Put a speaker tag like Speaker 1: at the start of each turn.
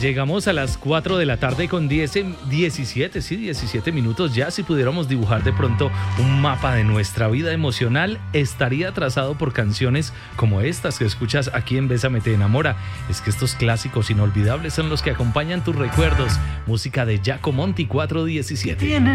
Speaker 1: Llegamos a las 4 de la tarde con 17 minutos ya. Si pudiéramos dibujar de pronto un mapa de nuestra vida emocional, estaría trazado por canciones como estas que escuchas aquí en Bésame Te Enamora. Es que estos clásicos inolvidables son los que acompañan tus recuerdos. Música de Giacomonti 417.